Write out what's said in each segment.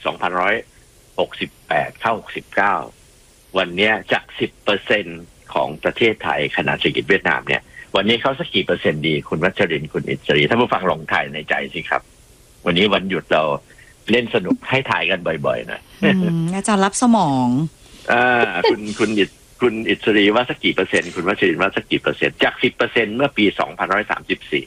2,168เข้า69วันนี้จาก 10% ของประเทศไทยขณะเศรษฐกิจเวียดนามเนี่ยวันนี้เขาสักกี่เปอร์เซ็นต์ดีคุณวัชรินทร์คุณอิสรีท่านผู้ฟังลองถ่ายในใจสิครับวันนี้วันหยุดเราเล่นสนุกให้ถ่ายกันบ่อยๆหน่อยอาจารย์รับสมองคุณอิสรีว่าสักกี่เปอร์เซ็นต์คุณวัชรินทร์ว่าสักกี่เปอร์เซ็นต์จาก 10% เมื่อปี2134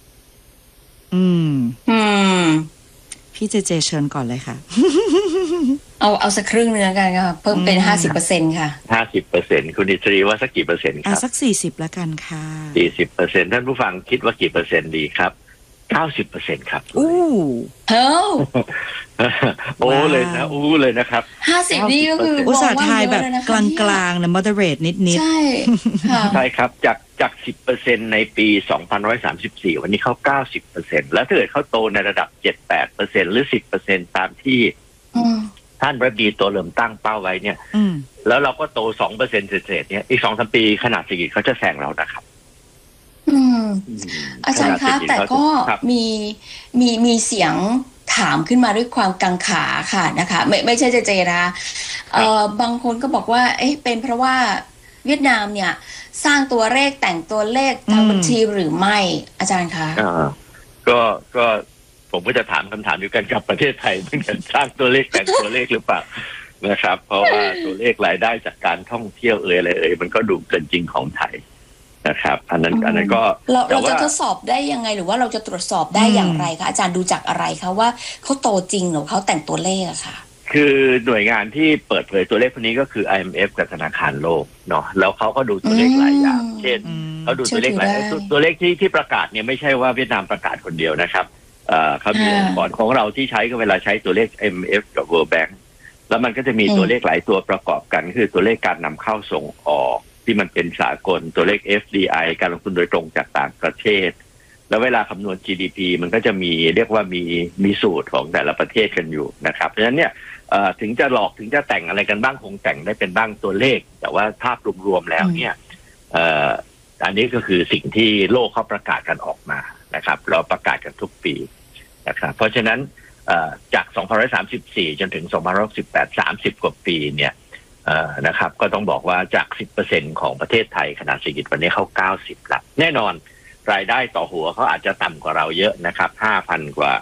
พี่เจเชิญก่อนเลยค่ะเอาสักครึ่งนึงกันค่ะเพิ่มเป็น 50% ค่ะ 50% คุณอิสรีว่าสักกี่เปอร์เซ็นต์ครับสัก40ละกันค่ะ 40% ท่านผู้ฟังคิดว่ากี่เปอร์เซ็นต์ดีครับ 90% ครับเฮ้ยโอ้เลยนะเลยนะครับ 50นี่ก็คืออุตสาห์ทายแบบกลางๆนะ moderate นิดๆใช่ค่ะใช่ครับจาก 10% ในปี2134วันนี้เขา 90% แล้วถ้าเกิดเขาโตในระดับ 7-8% หรือ 10% ตามที่ท่านรัฐมนตรีตัวเริ่มตั้งเป้าไว้เนี่ยแล้วเราก็โต 2% เศษๆเนี่ยอีก 2-3 ปีขนาดเศรษฐกิจเขาจะแซงเรานะครับอาจารย์คะแต่ก็มีเสียงถามขึ้นมาด้วยความกังขาค่ะนะคะไม่ใช่เจนะบางคนก็บอกว่าเป็นเพราะว่าเวียดนามเนี่ยสร้างตัวเลขแต่งตัวเลขทางบัญชีหรือไม่อาจารย์คะก็ผมก็จะถามคำถามอยู่กันกับประเทศไทยเหมือนกันสร้างตัวเลขแต่งตัวเลขหรือเปล่านะครับเพราะว่าตัวเลขรายได้จากการท่องเที่ยวอะไรมันก็ดูเกินจริงของไทยนะครับอันนั้นก็เราจะทดสอบได้ยังไงหรือว่าเราจะตรวจสอบได้อย่างไรคะอาจารย์ดูจากอะไรคะว่าเขาโตจริงหรือเขาแต่งตัวเลขอะค่ะคือหน่วยงานที่เปิดเผยตัวเลขพวกนี้ก็คือ IMF กับธนาคารโลกเนาะแล้วเขาก็ดูตัวเลขหลายอย่างเช่นเขาดูตัวเลขหลายตัวเลขที่ประกาศเนี่ยไม่ใช่ว่าเวียดนามประกาศคนเดียวนะครับเขามีองค์กรของเราที่ใช้ก็เวลาใช้ตัวเลข IMF กับ World Bank แล้วมันก็จะมีตัวเลขหลายตัวประกอบกันคือตัวเลขการนำเข้าส่งออกที่มันเป็นสากลตัวเลข FDI การลงทุนโดยตรงจากต่างประเทศแล้วเวลาคำนวณ GDP มันก็จะมีเรียกว่ามีสูตรของแต่ละประเทศกันอยู่นะครับเพราะฉะนั้นเนี่ยถึงจะหลอกถึงจะแต่งอะไรกันบ้างคงแต่งได้เป็นบ้างตัวเลขแต่ว่าภาพรวมๆแล้วเนี่ยอันนี้ก็คือสิ่งที่โลกเขาประกาศกันออกมานะครับเราประกาศกันทุกปีนะครับเพราะฉะนั้นจาก2134จนถึง2168 30กว่าปีเนี่ยนะครับก็ต้องบอกว่าจาก 10% ของประเทศไทยขนาดเศรษฐกิจวันนี้เขา90ละแน่นอนรายได้ต่อหัวเขาอาจจะต่ำกว่าเราเยอะนะครับ 5,000 กว่า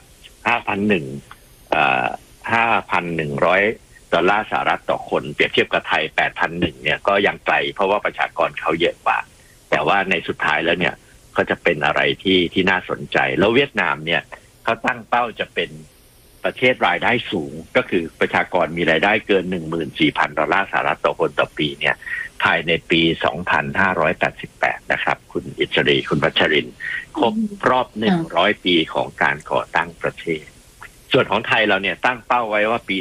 5,100 ดอลลาร์สหรัฐต่อคนเปรียบเทียบกับไทย 8,100 เนี่ยก็ยังไกลเพราะว่าประชากรเขาเยอะกว่าแต่ว่าในสุดท้ายแล้วเนี่ยก็จะเป็นอะไรที่น่าสนใจแล้วเวียดนามเนี่ยเขาตั้งเป้าจะเป็นประเทศรายได้สูงก็คือประชากรมีรายได้เกิน 14,000 ดอลลาร์สหรัฐต่อคนต่อปีเนี่ยภายในปี 2588 นะครับคุณอิสรีคุณวัชรินทร์ครบรอบ100 ปีของการก่อตั้งประเทศส่วนของไทยเราเนี่ยตั้งเป้าไว้ว่าปี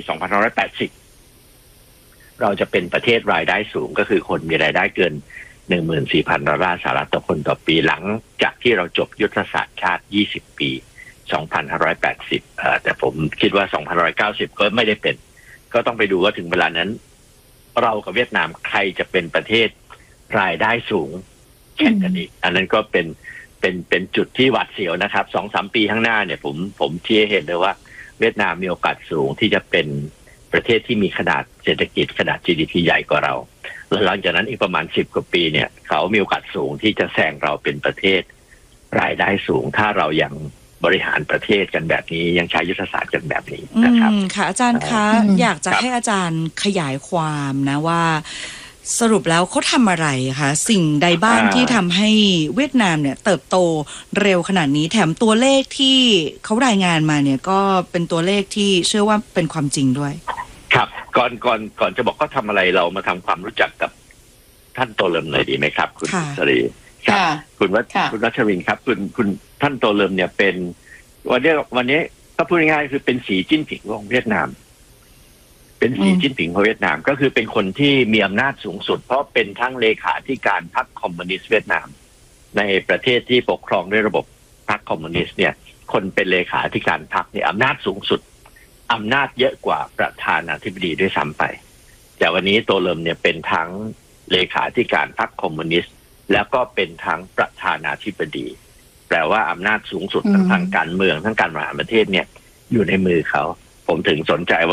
2580 เราจะเป็นประเทศรายได้สูงก็คือคนมีรายได้เกิน 14,000 ดอลลาร์สหรัฐต่อคนต่อปีหลังจากที่เราจบยุทธศาสตร์ชาติ 20 ปี2,580 แต่ผมคิดว่า2,190 ก็ไม่ได้เป็นก็ต้องไปดูว่าถึงเวลานั้นเรากับเวียดนามใครจะเป็นประเทศรายได้สูงแข่งกันอีกอันนั้นก็เป็นจุดที่หวาดเสียวนะครับ 2-3 ปีข้างหน้าเนี่ยผมเทียเห็นเลยว่าเวียดนามมีโอกาสสูงที่จะเป็นประเทศที่มีขนาดเศรษฐกิจขนาด GDP ใหญ่กว่าเราแล้วหลังจากนั้นอีกประมาณ10 กว่าปีเนี่ยเขามีโอกาสสูงที่จะแซงเราเป็นประเทศรายได้สูงถ้าเรายังบริหารประเทศกันแบบนี้ยังใช้ยุทธศาสตร์กันแบบนี้นะครับค่ะอาจารย์คะอยากจะให้อาจารย์ขยายความนะว่าสรุปแล้วเขาทำอะไรคะสิ่งใดบ้างที่ทำให้เวียดนามเนี่ยเติบโตเร็วขนาดนี้แถมตัวเลขที่เขารายงานมาเนี่ยก็เป็นตัวเลขที่เชื่อว่าเป็นความจริงด้วยครับก่อนจะบอกเขาทำอะไรเรามาทำความรู้จักกับท่านโตเลิมหน่อยดีไหมครับคุณสรีครับคุณวัชรินทร์ครับคุณท่านโตเลิมเนี่ยเป็นวันนี้ก็พูดง่ายๆคือเป็นสีจิ้นผิงของเวียดนามเป็นสีจิ้นผิงของเวียดนามก็คือเป็นคนที่มีอำนาจสูงสุดเพราะเป็นทั้งเลขาธิการพรรคคอมมิวนิสต์เวียดนามในประเทศที่ปกครองด้วยระบบพรรคคอมมิวนิสต์เนี่ยคนเป็นเลขาธิการพรรคเนี่ยอำนาจสูงสุดอำนาจเยอะกว่าประธานาธิบดีด้วยซ้ำไปแต่วันนี้โตเลิมเนี่ยเป็นทั้งเลขาธิการพรรคคอมมิวนิสต์แล้วก็เป็นทั้งประธานาธิบดีแปลว่าอำนาจสูงสุดทั้งทางการเมืองทั้งการบริหารประเทศเนี่ยอยู่ในมือเขาผมถึงสนใจว่า